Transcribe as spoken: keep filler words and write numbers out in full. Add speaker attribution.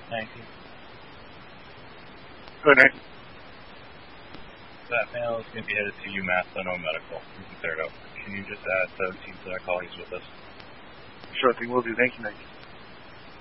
Speaker 1: Thank you.
Speaker 2: Good night.
Speaker 1: That mail is going to be headed to UMass Leno Medical. You can clear it out. Can you just add the team to that call? He's with us.
Speaker 2: Sure thing, will do. Thank you, Nick.